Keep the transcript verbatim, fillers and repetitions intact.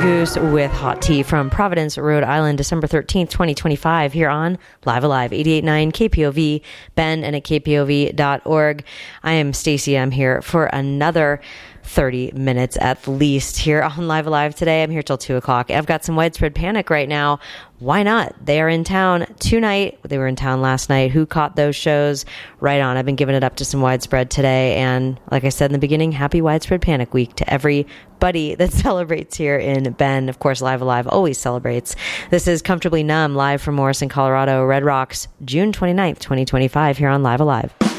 Goose with Hot Tea from Providence, Rhode Island, December thirteenth, twenty twenty-five, here on Live Alive, eighty-eight point nine K P O V, Ben, and at K P O V dot org. I am Stacey. I'm here for another thirty minutes at least here on Live Alive today. I'm here till two o'clock. I've got some Widespread Panic right now. Why not? They are in town tonight. They were in town last night. Who caught those shows? Right on. I've been giving it up to some Widespread today. And like I said in the beginning, happy Widespread Panic Week to everybody that celebrates here in Bend. Of course, Live Alive always celebrates. This is Comfortably Numb, live from Morrison, Colorado, Red Rocks, June twenty-ninth, twenty twenty-five, here on Live Alive.